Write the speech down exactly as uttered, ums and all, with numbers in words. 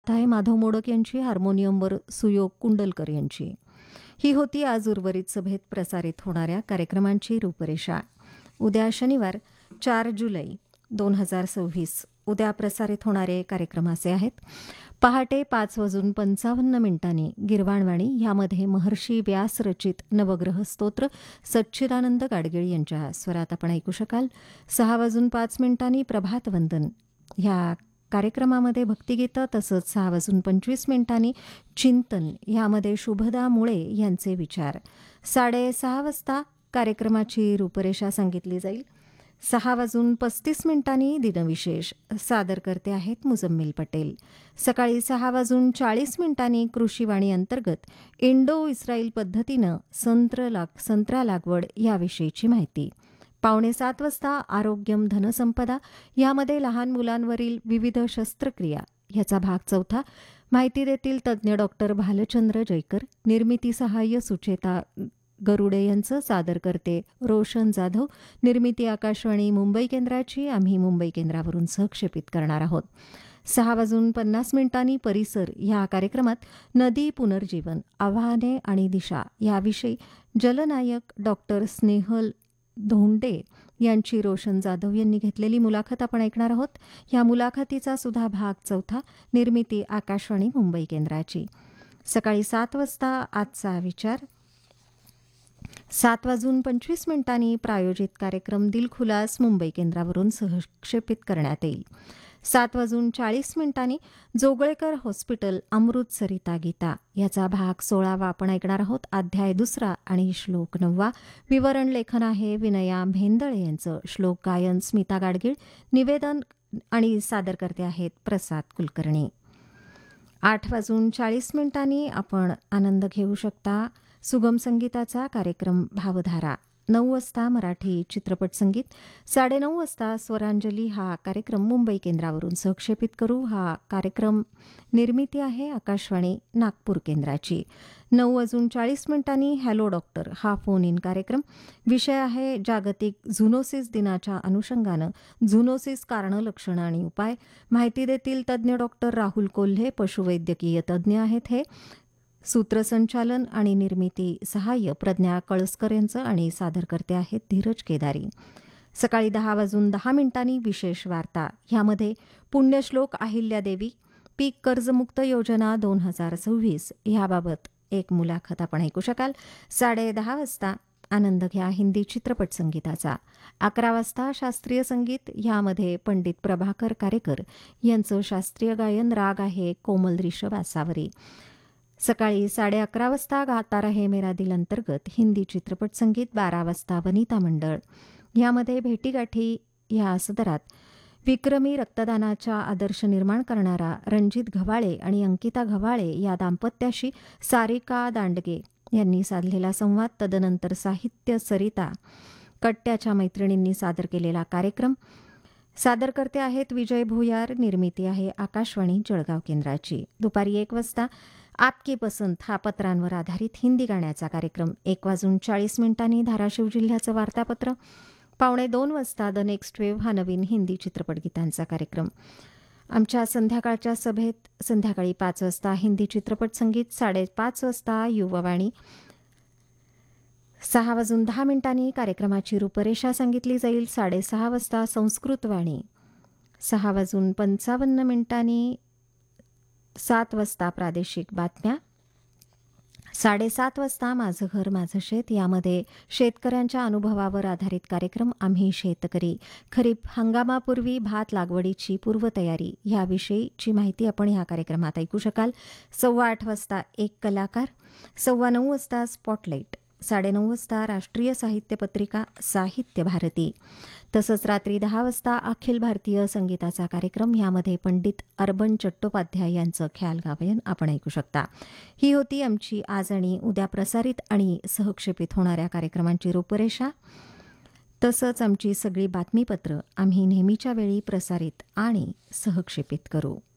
आहे माधव मोडक यांची, हार्मोनियमवर सुयोग कुंडलकर यांची. ही होती आज उर्वरित सभेत प्रसारित होणाऱ्या कार्यक्रमांची रूपरेषा. उद्या शनिवार चार जुलै दोन हजार सव्वीस उद्या प्रसारित होणारे कार्यक्रम असे आहेत. पहाटे पाच वाजून पंचावन्न मिनिटांनी गिरवाणवाणी यामध्ये महर्षी व्यास रचित नवग्रह स्तोत्र सच्चिदानंद गाडगीळ यांच्या स्वरात आपण ऐकू शकाल. सहा वाजून पाच मिनिटांनी प्रभात वंदन ह्या कार्यक्रमामध्ये भक्तिगीतं, तसंच सहा वाजून पंचवीस मिनिटांनी चिंतन यामध्ये शुभदा मुळे यांचे विचार. साडेसहा वाजता कार्यक्रमाची रूपरेषा सांगितली जाईल. सहा वाजून पस्तीस मिनिटांनी दिनविशेष सादर करते आहेत मुजम्मिल पटेल. सकाळी सहा वाजून चाळीस मिनिटांनी कृषीवाणी अंतर्गत इंडो इस्रायल पद्धतीनं संत्र लाग संत्रा लागवड याविषयीची माहिती. पावणे सात वाजता आरोग्यम धनसंपदा यामध्ये लहान मुलांवरील विविध शस्त्रक्रिया याचा भाग चौथा. माहिती देतील तज्ज्ञ डॉक्टर भालचंद्र जयकर. निर्मिती सहाय्य सुचेता गरुडे यांचं. सादर करते रोशन जाधव. निर्मिती आकाशवाणी मुंबई केंद्राची. आम्ही मुंबई केंद्रावरून सहक्षेपित करणार आहोत. सहा वाजून पन्नास मिनिटांनी परिसर या कार्यक्रमात नदी पुनर्जीवन आव्हाने आणि दिशा याविषयी जलनायक डॉक्टर स्नेहल धोंडे यांची रोशन जाधव यांनी घेतलेली मुलाखत आपण ऐकणार आहोत. या मुलाखतीचा सुद्धा भाग चौथा. निर्मिती आकाशवाणी मुंबई केंद्राची. सकाळी सात वाजता आजचा विचार. सात वाजून पंचवीस मिनिटांनी प्रायोजित कार्यक्रम दिलखुलास मुंबई केंद्रावरून सहक्षेपित करण्यात येईल. सात वाजून चाळीस मिनिटांनी जोगळेकर हॉस्पिटल अमृत सरिता गीता याचा भाग सोळावा आपण ऐकणार आहोत. अध्याय दुसरा आणि श्लोक नववा. विवरण लेखन आहे विनया भेंदळे यांचं. श्लोक गायन स्मिता गाडगीळ. निवेदन आणि सादर करते आहेत प्रसाद कुलकर्णी. आठ वाजून चाळीस मिनिटांनी आपण आनंद घेऊ शकता सुगम संगीताचा कार्यक्रम भावधारा. नऊ वाजता मराठी चित्रपट संगीत. साडेनऊ वाजता स्वरांजली हा कार्यक्रम मुंबई केंद्रावरून सहक्षेपित करू. हा कार्यक्रम निर्मिती आहे आकाशवाणी नागपूर केंद्राची. नऊ वाजून चाळीस मिनिटांनी हॅलो डॉक्टर हा फोन इन कार्यक्रम. विषय आहे जागतिक झुनोसिस दिनाच्या अनुषंगानं झुनोसिस कारणं, लक्षणं आणि उपाय. माहिती देतील तज्ज्ञ डॉक्टर राहुल कोल्हे. पशुवैद्यकीय तज्ज्ञ आहेत हे. सूत्रसंचालन आणि निर्मिती सहाय्य प्रज्ञा कळसकर यांचं आणि सादर करते आहेत धीरज केदारी. सकाळी दहा वाजून दहा मिनिटांनी विशेष वार्ता. ह्यामध्ये पुण्यश्लोक अहिल्यादेवी पीक कर्जमुक्त योजना दोन हजार सव्वीस ह्याबाबत एक मुलाखत आपण ऐकू शकाल. साडे दहा वाजता आनंद घ्या हिंदी चित्रपट संगीताचा. अकरा वाजता शास्त्रीय संगीत. ह्यामध्ये पंडित प्रभाकर कारेकर यांचं शास्त्रीय गायन. राग आहे कोमल रिषभ आसावरी. सकाळी साडे अकरा वाजता गाता रहे मेरा दिल अंतर्गत हिंदी चित्रपट संगीत. बारा वाजता वनिता मंडळ. यामध्ये भेटीगाठी या सदरात विक्रमी रक्तदानाचा आदर्श निर्माण करणारा रणजित घवाळे आणि अंकिता घवाळे या दाम्पत्याशी सारिका दांडगे यांनी साधलेला संवाद. तदनंतर साहित्य सरिता कट्ट्याच्या मैत्रिणींनी सादर केलेला कार्यक्रम. सादर करते आहेत विजय भुयार. निर्मिती आहे आकाशवाणी जळगाव केंद्राची. दुपारी एक वाजता आपकी पसंत हा पत्रांवर आधारित हिंदी गाण्याचा कार्यक्रम. एक वाजून चाळीस मिनिटांनी धाराशिव जिल्ह्याचं वार्तापत्र. पावणे दोन वाजता द नेक्स्ट वेव्ह हा नवीन हिंदी चित्रपट गीतांचा कार्यक्रम. आमच्या संध्याकाळच्या सभेत संध्याकाळी पाच वाजता हिंदी चित्रपट संगीत. साडेपाच वाजता युववाणी. सहा वाजून दहा मिनिटांनी कार्यक्रमाची रूपरेषा सांगितली जाईल. साडेसहा वाजता संस्कृतवाणी. सहा वाजून पंचावन्न मिनिटांनी सात वाजता प्रादेशिक बातम्या. साडेसात वाजता माझं घर माझं शेत यामध्ये शेतकऱ्यांच्या अनुभवावर आधारित कार्यक्रम आम्ही शेतकरी. खरीप हंगामापूर्वी भात लागवडीची पूर्वतयारी याविषयीची माहिती आपण या कार्यक्रमात ऐकू शकाल. सव्वा आठ वाजता एक कलाकार. सव्वा नऊ वाजता स्पॉटलाईट. साडेनऊ वाजता राष्ट्रीय साहित्य पत्रिका साहित्य भारती. तसंच रात्री दहा वाजता अखिल भारतीय संगीताचा कार्यक्रम. ह्यामध्ये पंडित अर्बन चट्टोपाध्याय यांचं ख्याल गायन आपण ऐकू शकता. ही होती आमची आज आणि उद्या प्रसारित आणि सहक्षेपित होणाऱ्या कार्यक्रमांची रूपरेषा. तसंच आमची सगळी बातमीपत्र आम्ही नेहमीच्या वेळी प्रसारित आणि सहक्षेपित करू.